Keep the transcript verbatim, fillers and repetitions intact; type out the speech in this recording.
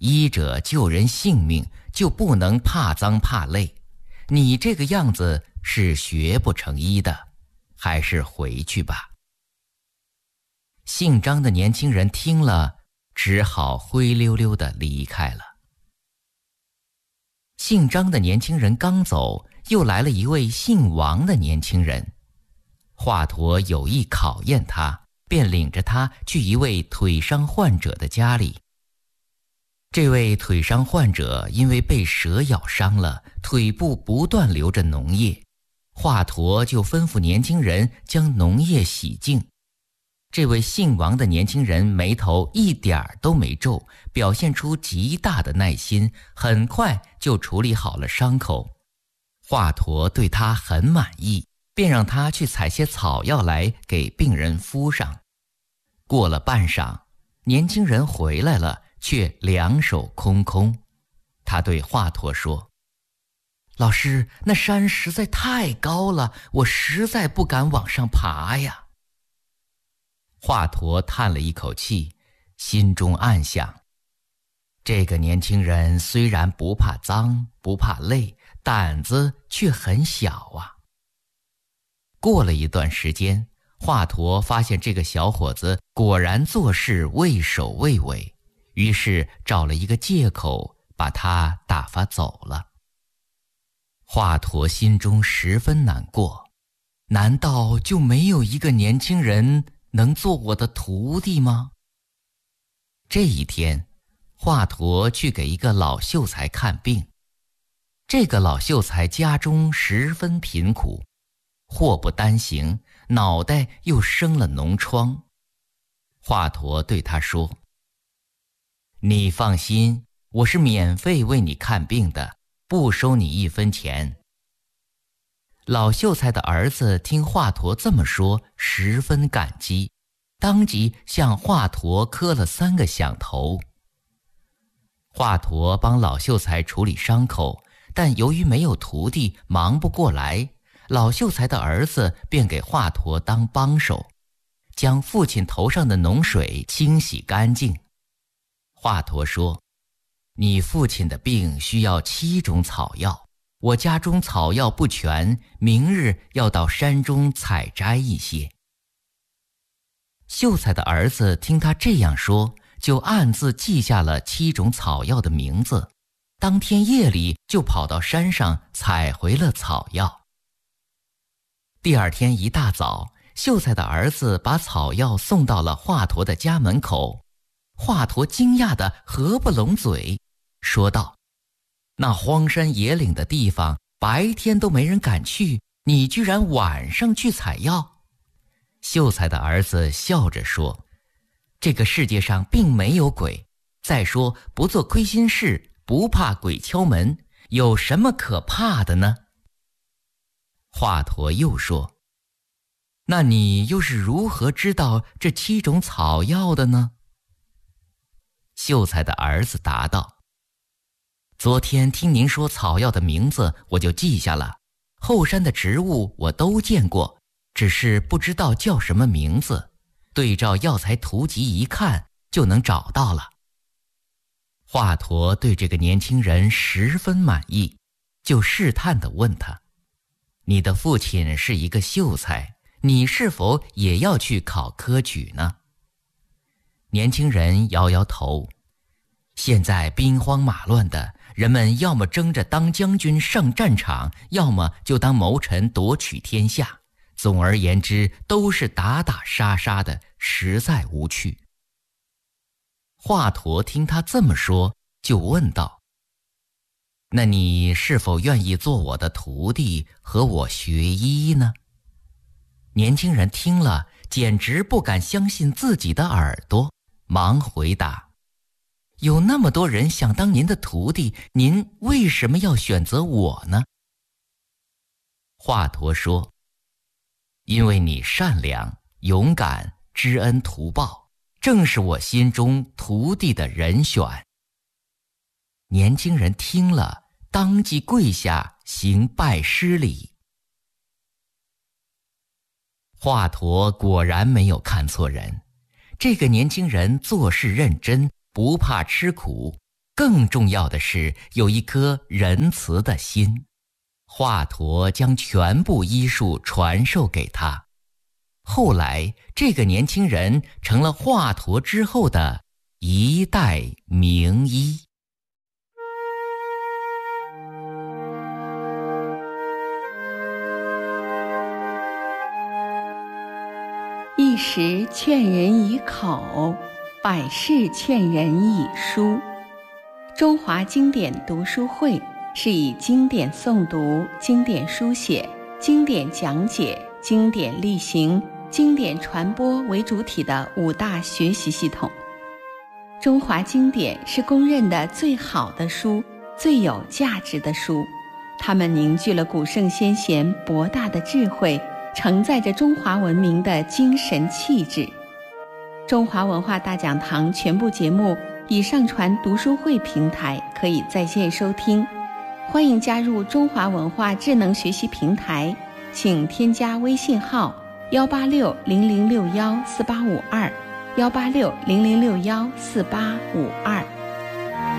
医者救人性命，就不能怕脏怕累。你这个样子是学不成医的，还是回去吧。”姓张的年轻人听了，只好灰溜溜地离开了。姓张的年轻人刚走，又来了一位姓王的年轻人。华佗有意考验他，便领着他去一位腿伤患者的家里。这位腿伤患者因为被蛇咬伤了，腿部不断流着脓液，华佗就吩咐年轻人将脓液洗净。这位姓王的年轻人眉头一点儿都没皱，表现出极大的耐心，很快就处理好了伤口。华佗对他很满意，便让他去采些草药来给病人敷上。过了半晌，年轻人回来了，却两手空空。他对华佗说：“老师，那山实在太高了，我实在不敢往上爬呀。”华佗叹了一口气，心中暗想：这个年轻人虽然不怕脏，不怕累，胆子却很小啊。过了一段时间，华佗发现这个小伙子果然做事畏首畏尾，于是找了一个借口把他打发走了。华佗心中十分难过，难道就没有一个年轻人能做我的徒弟吗？这一天，华佗去给一个老秀才看病。这个老秀才家中十分贫苦，祸不单行，脑袋又生了脓疮。华佗对他说：“你放心，我是免费为你看病的，不收你一分钱。”老秀才的儿子听华佗这么说，十分感激，当即向华佗磕了三个响头。华佗帮老秀才处理伤口，但由于没有徒弟，忙不过来，老秀才的儿子便给华佗当帮手，将父亲头上的脓水清洗干净。华佗说：“你父亲的病需要七种草药，我家中草药不全，明日要到山中采摘一些。”秀才的儿子听他这样说，就暗自记下了七种草药的名字，当天夜里就跑到山上采回了草药。第二天一大早，秀才的儿子把草药送到了华佗的家门口。华佗惊讶得合不拢嘴，说道：“那荒山野岭的地方，白天都没人敢去，你居然晚上去采药？”秀才的儿子笑着说：“这个世界上并没有鬼，再说不做亏心事，不怕鬼敲门，有什么可怕的呢？”华佗又说：“那你又是如何知道这七种草药的呢？”秀才的儿子答道：“昨天听您说草药的名字，我就记下了。后山的植物我都见过，只是不知道叫什么名字，对照药材图集一看就能找到了。”华佗对这个年轻人十分满意，就试探地问他：“你的父亲是一个秀才，你是否也要去考科举呢？”年轻人摇摇头：“现在兵荒马乱的，人们要么争着当将军上战场，要么就当谋臣夺取天下，总而言之都是打打杀杀的，实在无趣。”华佗听他这么说，就问道：“那你是否愿意做我的徒弟，和我学医呢？”年轻人听了，简直不敢相信自己的耳朵，忙回答：“有那么多人想当您的徒弟，您为什么要选择我呢？”华佗说：“因为你善良、勇敢、知恩图报，正是我心中徒弟的人选。”年轻人听了，当即跪下行拜师礼。华佗果然没有看错人，这个年轻人做事认真，不怕吃苦， 更重要的是有一颗仁慈的心。华佗将全部医术传授给他。后来，这个年轻人成了华佗之后的一代名医。 一时劝人以口，百事劝人以书。中华经典读书会是以经典诵读、经典书写、经典讲解、经典力行、经典传播为主体的五大学习系统。中华经典是公认的最好的书，最有价值的书，它们凝聚了古圣先贤博大的智慧，承载着中华文明的精神气质。中华文化大讲堂全部节目已上传读书会平台，可以在线收听。欢迎加入中华文化智能学习平台，请添加微信号幺八六零零六幺四八五二，幺八六零零六幺四八五二。